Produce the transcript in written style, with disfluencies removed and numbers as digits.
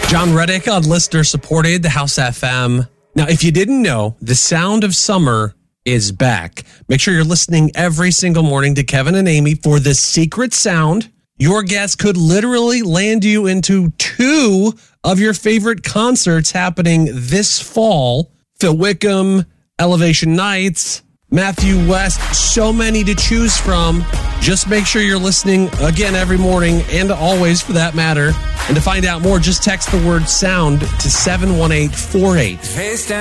John Reddick on listener supported the House FM. Now, if you didn't know, the sound of summer is back. Make sure you're listening every single morning to Kevin and Amy for the secret sound. Your guess could literally land you into 2 of your favorite concerts happening this fall. Phil Wickham, Elevation Nights, Matthew West, so many to choose from. Just make sure you're listening again every morning and always for that matter. And to find out more, just text the word sound to 71848.